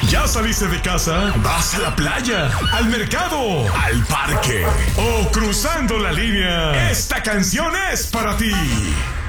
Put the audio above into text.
¿Ya saliste de casa? ¿Vas a la playa? ¿Al mercado? ¿Al parque? ¿O cruzando la línea? Esta canción es para ti.